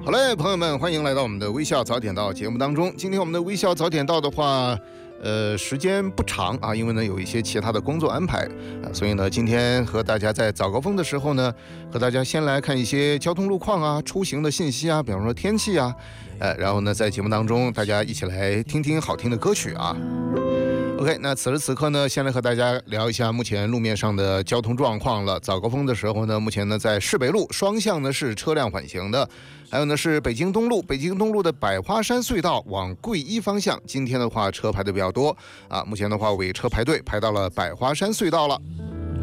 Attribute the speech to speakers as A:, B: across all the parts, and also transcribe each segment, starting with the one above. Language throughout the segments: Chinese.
A: 好嘞，朋友们，欢迎来到我们的微笑早点到节目当中。今天我们的微笑早点到的话，时间不长啊，因为呢有一些其他的工作安排啊，所以呢今天和大家在早高峰的时候呢，和大家先来看一些交通路况啊、出行的信息啊，比方说天气啊，然后呢在节目当中大家一起来听听好听的歌曲啊。OK， 那此时此刻呢，先来和大家聊一下目前路面上的交通状况了。早高峰的时候呢，目前呢在市北路双向呢是车辆缓行的，还有呢是北京东路的百花山隧道往桂一方向，今天的话车排的比较多啊，目前的话尾车排队排到了百花山隧道了。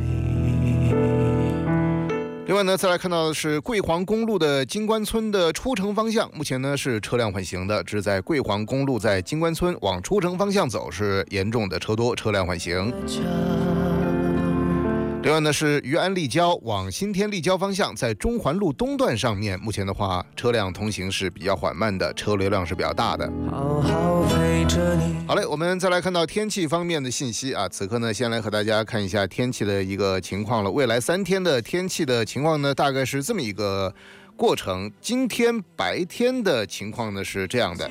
A: 另外呢，再来看到的是桂黄公路的金关村的出城方向，目前呢是车辆缓行的，只在桂黄公路在金关村往出城方向走是严重的车多，车辆缓行。另外呢是余安立交往新天立交方向，在中环路东段上面，目前的话车辆通行是比较缓慢的，车流量是比较大的。好嘞，我们再来看到天气方面的信息啊。此刻呢，先来和大家看一下天气的一个情况了。未来3天的天气的情况呢，大概是这么一个过程。今天白天的情况呢是这样的，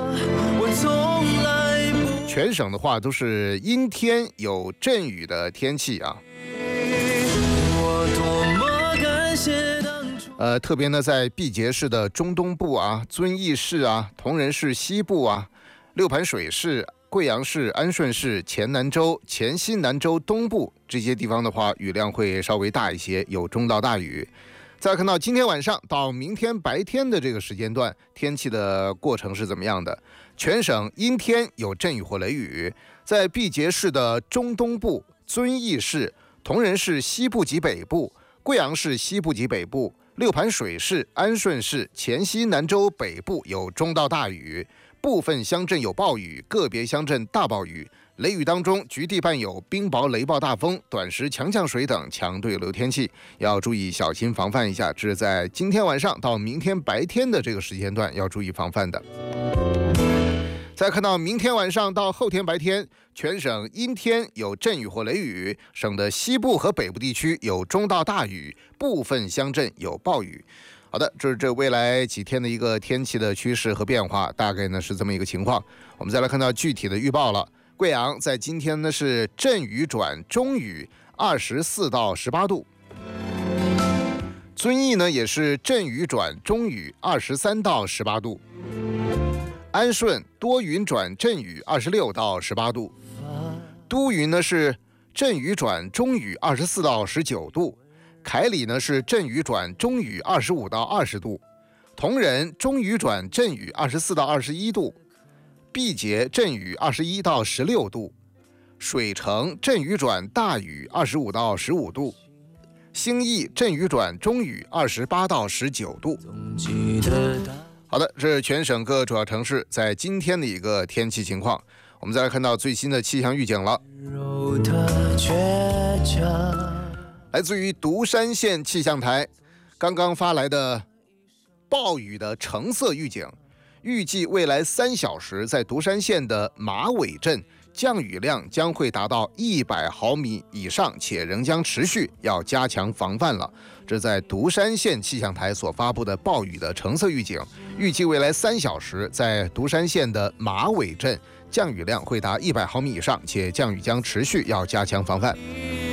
A: 全省的话都是阴天有阵雨的天气啊。特别呢在毕节市的中东部啊、遵义市啊、铜仁市西部啊、六盘水市、贵阳市、安顺市、黔南州、黔西南州东部这些地方的话，雨量会稍微大一些，有中到大雨。再看到今天晚上到明天白天的这个时间段，天气的过程是怎么样的？全省阴天有阵雨或雷雨，在毕节市的中东部、遵义市、铜仁市西部及北部、贵阳市西部及北部、六盘水市、安顺市、黔西南州北部有中到大雨，部分乡镇有暴雨，个别乡镇大暴雨。雷雨当中，局地伴有冰雹、雷暴大风、短时强降水等强对流天气，要注意小心防范一下。这是在今天晚上到明天白天的这个时间段要注意防范的。再看到明天晚上到后天白天，全省阴天有阵雨或雷雨，省的西部和北部地区有中到大雨，部分乡镇有暴雨。好的，这是这未来几天的一个天气的趋势和变化，大概呢是这么一个情况。我们再来看到具体的预报了。贵阳在今天呢是阵雨转中雨，24到18度。遵义呢也是阵雨转中雨，23到18度。安顺多云转阵雨，26到18度。都匀呢是阵雨转中雨，24到19度。凯里呢是阵雨转中雨，25到20度。铜仁中雨转阵雨，24到21度。毕节阵雨21到16度。水城阵雨转大雨，25到15度。兴义阵雨转中雨，28到19度。好的，这是全省各主要城市在今天的一个天气情况。我们再来看到最新的气象预警了。来自于独山县气象台刚刚发来的暴雨的橙色预警，预计未来3小时在独山县的马尾镇降雨量将会达到100毫米以上，且仍将持续，要加强防范了。这在独山县气象台所发布的暴雨的橙色预警，预计未来3小时在独山县的马尾镇降雨量会达100毫米以上，且降雨将持续，要加强防范。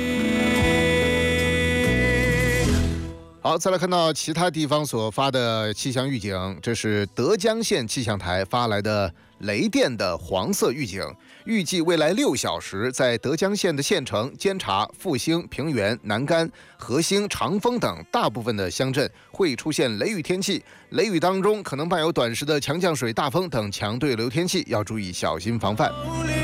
A: 好，再来看到其他地方所发的气象预警，这是德江县气象台发来的雷电的黄色预警，预计未来6小时在德江县的县城、监察、复兴、平原、南干、和兴、长丰等大部分的乡镇会出现雷雨天气，雷雨当中可能伴有短时的强降水、大风等强对流天气，要注意小心防范。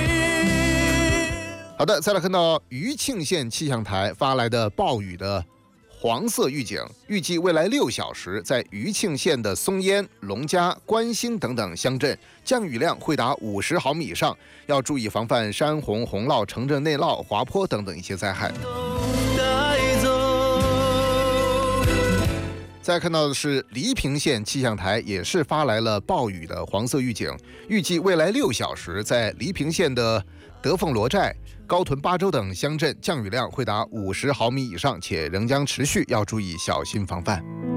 A: 好的，再来看到余庆县气象台发来的暴雨的黄色预警，预计未来6小时在余庆县的松烟、龙家、关兴等等乡镇降雨量会达50毫米以上，要注意防范山洪、洪涝、城镇内涝、滑坡等等一些灾害。再看到的是黎平县气象台也是发来了暴雨的黄色预警，预计未来6小时在黎平县的德凤罗寨、高屯八州等乡镇降雨量会达50毫米以上，且仍将持续，要注意小心防范。